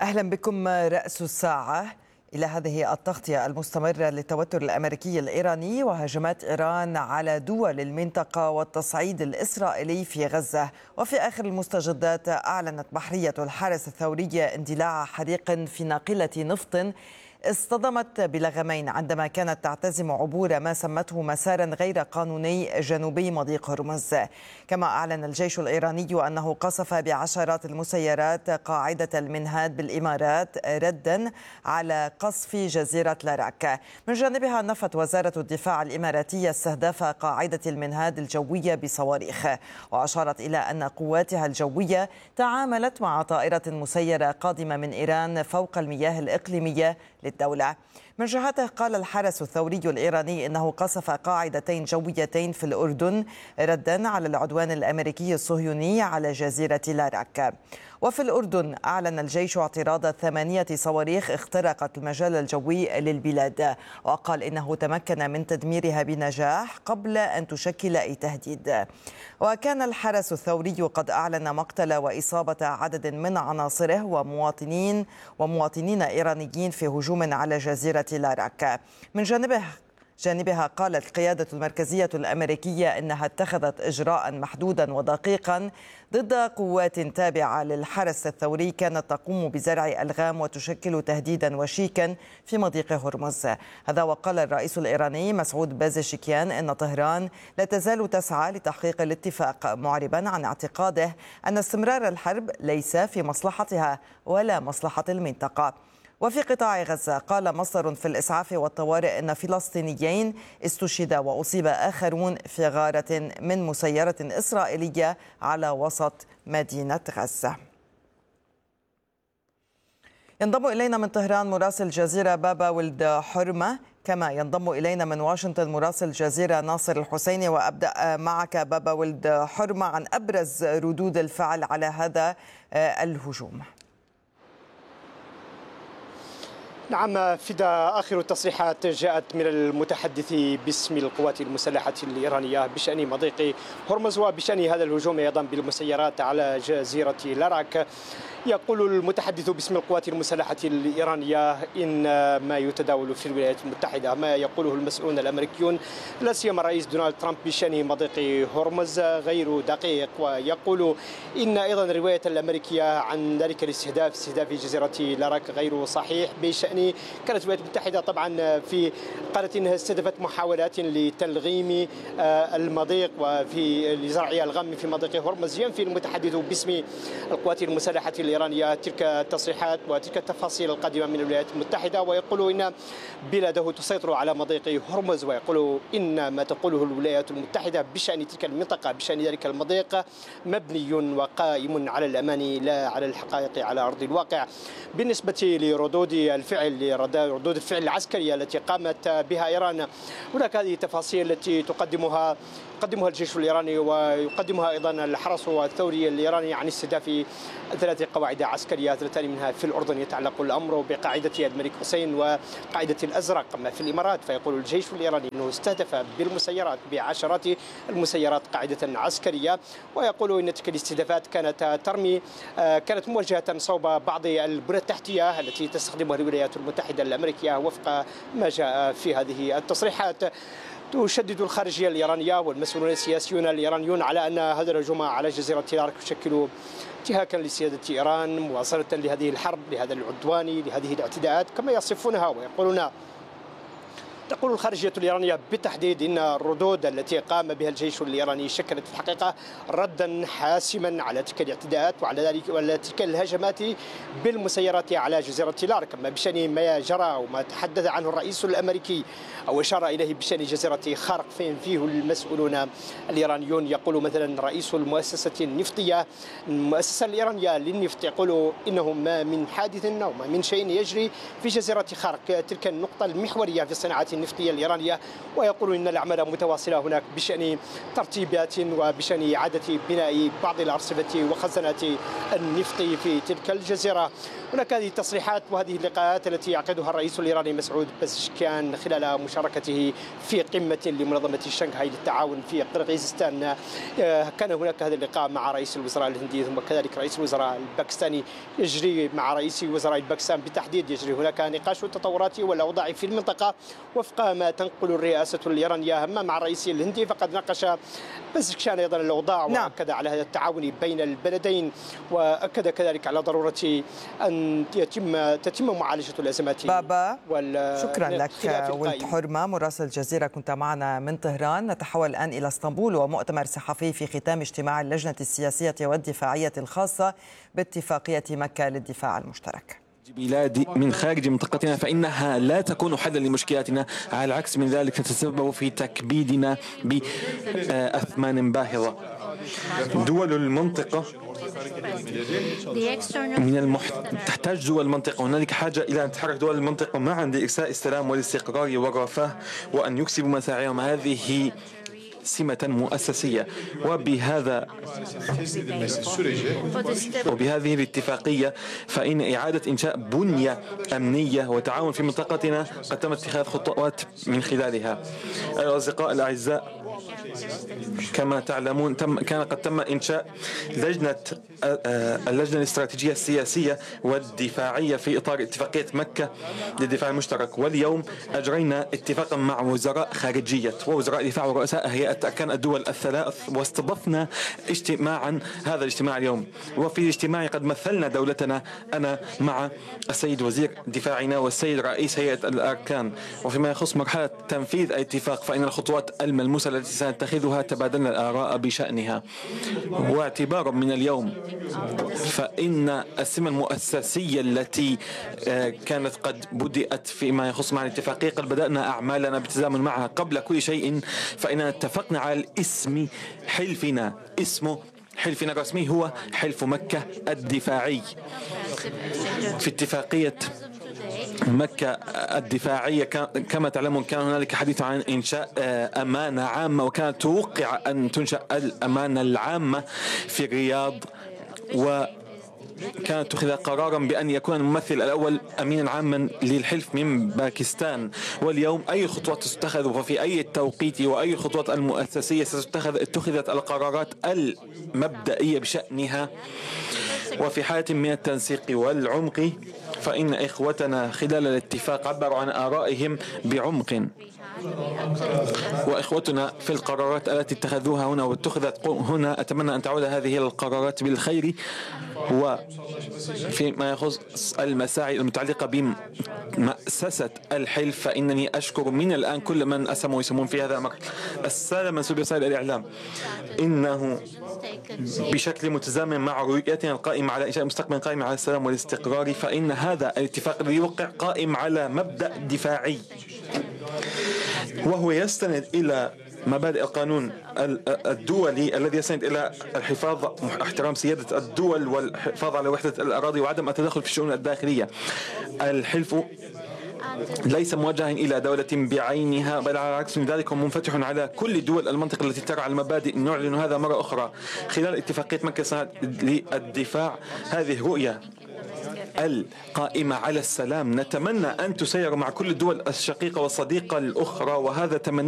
أهلا بكم. رأس الساعة إلى هذه التغطية المستمرة للتوتر الأمريكي الإيراني وهجمات إيران على دول المنطقة والتصعيد الإسرائيلي في غزة. وفي آخر المستجدات أعلنت بحرية الحرس الثوري اندلاع حريق في ناقلة نفط اصطدمت بلغمين عندما كانت تعتزم عبور ما سمته مسارا غير قانوني جنوبي مضيق هرمز. كما أعلن الجيش الإيراني أنه قصف بعشرات المسيرات قاعدة المنهاد بالإمارات ردا على قصف جزيرة لاراك. من جانبها نفت وزارة الدفاع الإماراتية استهداف قاعدة المنهاد الجوية بصواريخ، وأشارت إلى أن قواتها الجوية تعاملت مع طائرة مسيرة قادمة من إيران فوق المياه الإقليمية للدولة. من جهته قال الحرس الثوري الإيراني إنه قصف قاعدتين جويتين في الأردن ردا على العدوان الأمريكي الصهيوني على جزيرة لاراك. وفي الأردن أعلن الجيش اعتراض 8 صواريخ اخترقت المجال الجوي للبلاد، وقال إنه تمكن من تدميرها بنجاح قبل أن تشكل أي تهديد. وكان الحرس الثوري قد أعلن مقتل وإصابة عدد من عناصره ومواطنين إيرانيين في هجوم على جزيرة لاراك. من جانبها قالت القيادة المركزية الأمريكية إنها اتخذت إجراء محدودا ودقيقا ضد قوات تابعة للحرس الثوري كانت تقوم بزرع ألغام وتشكل تهديدا وشيكا في مضيق هرمز. هذا وقال الرئيس الإيراني مسعود بازشكيان إن طهران لا تزال تسعى لتحقيق الاتفاق، معربا عن اعتقاده أن استمرار الحرب ليس في مصلحتها ولا مصلحة المنطقة. وفي قطاع غزة قال مصدر في الإسعاف والطوارئ أن فلسطينيين استشهدا وأصيب آخرون في غارة من مسيرة إسرائيلية على وسط مدينة غزة. ينضم إلينا من طهران مراسل الجزيرة بابا ولد حرمة، كما ينضم إلينا من واشنطن مراسل الجزيرة ناصر الحسيني. وأبدأ معك بابا ولد حرمة عن أبرز ردود الفعل على هذا الهجوم. نعم فدا، آخر التصريحات جاءت من المتحدث باسم القوات المسلحة الإيرانية بشأن مضيق هرمز وبشأن هذا الهجوم أيضا بالمسيرات على جزيرة لاراك. يقول المتحدث باسم القوات المسلحة الإيرانية إن ما يتداول في الولايات المتحدة ما يقوله المسؤولون الأمريكيون لا سيما الرئيس دونالد ترامب بشأن مضيق هرمز غير دقيق. ويقول إن أيضا الرواية الأمريكية عن ذلك استهداف جزيرة لاراك غير صحيح. بشأن كانت الولايات المتحدة طبعا قالت إنها استهدفت محاولات لتلغيم المضيق وفي لزرع ألغام في مضيق هرمز. ينفي المتحدث باسم القوات المسلحة الإيرانية تلك التصريحات وتلك التفاصيل القادمة من الولايات المتحدة، ويقول إن بلاده تسيطر على مضيق هرمز، ويقول إن ما تقوله الولايات المتحدة بشأن تلك المنطقة بشأن ذلك المضيق مبني وقائم على الأمان لا على الحقائق على أرض الواقع. بالنسبة لردود الفعل العسكرية التي قامت بها إيران، هناك هذه التفاصيل التي يقدمها الجيش الإيراني ويقدمها أيضا الحرس الثوري الإيراني عن استهداف 3 قواعد عسكرية، 3 منها في الأردن. يتعلق الأمر بقاعدة الملك حسين وقاعدة الأزرق. أما في الإمارات فيقول الجيش الإيراني أنه استهدف بالمسيرات بعشرات المسيرات قاعدة عسكرية، ويقول أن تلك الاستهدافات كانت موجهة صوب بعض البنى التحتية التي تستخدمها الولايات المتحدة الأمريكية وفق ما جاء في هذه التصريحات. تشدد الخارجية الإيرانية والمسؤولون السياسيون الإيرانيون على أن هذا الهجوم على جزيرة لاراك يشكل انتهاكا لسيادة إيران مواصلة لهذه الحرب، لهذا العدوان، لهذه الاعتداءات كما يصفونها. ويقولون تقول الخارجية الإيرانية بالتحديد إن الردود التي قام بها الجيش الإيراني شكلت في الحقيقة ردا حاسما على تلك الاعتداءات وعلى تلك الهجمات بالمسيرات على جزيرة لاراك. أما بشأن ما جرى وما تحدث عنه الرئيس الأمريكي أو أشار إليه بشأن جزيرة خارق فيه المسؤولون الإيرانيون، يقول مثلا رئيس المؤسسة النفطية المؤسسة الإيرانية للنفط يقول إنه ما من حادث أو ما من شيء يجري في جزيرة خارق، تلك النقطة المحورية في صناعة النفطية الإيرانية، ويقولون أن الأعمال متواصلة هناك بشأن ترتيبات وبشأن إعادة بناء بعض الأرصفة وخزانات النفط في تلك الجزيرة. هناك هذه التصريحات وهذه اللقاءات التي يعقدها الرئيس الإيراني مسعود بزشكيان خلال مشاركته في قمة لمنظمة شنغهاي للتعاون في قرغيزستان. كان هناك هذا اللقاء مع رئيس الوزراء الهندي ثم كذلك رئيس الوزراء الباكستاني. يجري مع رئيس وزراء باكستان بالتحديد يجري هناك نقاش التطورات والأوضاع في المنطقة وفق ما تنقل الرئاسة الإيرانية. أما مع الرئيس الهندي فقد ناقش بزشكيان أيضا الأوضاع وأكد على هذا التعاون بين البلدين، وأكد كذلك على ضرورة أن تتم معالجة الأزمات. بابا شكرا لك. ولد حرمة مراسل الجزيرة كنت معنا من طهران. نتحول الآن إلى اسطنبول ومؤتمر صحفي في ختام اجتماع اللجنة السياسية والدفاعية الخاصة باتفاقية مكة للدفاع المشترك. بلاد من خارج منطقتنا فإنها لا تكون حلا لمشكلاتنا، على العكس من ذلك تتسبب في تكبيدنا بأثمان باهظة. دول المنطقة تحتاج دول المنطقة، هنالك حاجة إلى أن تتحرك دول المنطقة معا لإرساء السلام والاستقرار والرفاه وأن يكسبوا مساعيهم. هذه سمة مؤسسية، وبهذه الاتفاقية فإن إعادة إنشاء بنية أمنية وتعاون في منطقتنا قد تم اتخاذ خطوات من خلالها. الأصدقاء الأعزاء، كما تعلمون كان قد تم إنشاء اللجنة الاستراتيجية السياسية والدفاعية في إطار اتفاقية مكة للدفاع المشترك، واليوم أجرينا اتفاقا مع وزراء خارجية ووزراء دفاع ورؤساء هيئة أركان الدول الثلاث، واستضفنا هذا الاجتماع اليوم. وفي الاجتماع قد مثلنا دولتنا أنا مع السيد وزير دفاعنا والسيد رئيس هيئة الأركان. وفيما يخص مرحلة تنفيذ الاتفاق فإن الخطوات الملموسة التي سنتخذها تبادلنا الآراء بشأنها. واعتبارا من اليوم فإن السمة المؤسسية التي كانت قد بدأت فيما يخص مع الاتفاقية قد بدأنا أعمالنا بالتزامن معها. قبل كل شيء فإننا اتفقنا على الاسم حلفنا. اسمه حلفنا الرسمي هو حلف مكة الدفاعي. في اتفاقية مكة الدفاعية كما تعلمون كان هنالك حديث عن إنشاء أمانة عامة، وكانت توقع أن تنشأ الأمانة العامة في الرياض، وكانت اتخذ قرارا بأن يكون الممثل الأول أمينا عاما للحلف من باكستان. واليوم أي خطوات ستتخذ وفي أي توقيت وأي خطوات المؤسسية اتخذت القرارات المبدئية بشأنها. وفي حالة من التنسيق والعمق فإن إخوتنا خلال الاتفاق عبروا عن آرائهم بعمق، وإخوتنا في القرارات التي اتخذوها هنا واتخذت هنا أتمنى أن تعود هذه القرارات بالخير. وفيما يخص المساعي المتعلقة بمؤسسة الحلف فإنني أشكر من الآن كل من أسموا ويسمون في هذا الأمر. السادة منسوبي وسائل الإعلام، إنه بشكل متزامن مع رؤيتنا القائمة على إنشاء مستقبل قائم على السلام والاستقرار فإن هذا الاتفاق الذي يوقع قائم على مبدأ دفاعي، وهو يستند إلى مبادئ القانون الدولي الذي يستند إلى الحفاظ احترام سيادة الدول والحفاظ على وحدة الأراضي وعدم التدخل في الشؤون الداخلية. الحلف ليس موجها إلى دولة بعينها، بل على العكس من ذلك هو منفتح على كل دول المنطقة التي ترعى المبادئ. نعلن هذا مرة أخرى خلال اتفاقية مكة للدفاع. هذه رؤية القائمة على السلام نتمنى أن تسير مع كل الدول الشقيقة والصديقة الأخرى، وهذا تمنى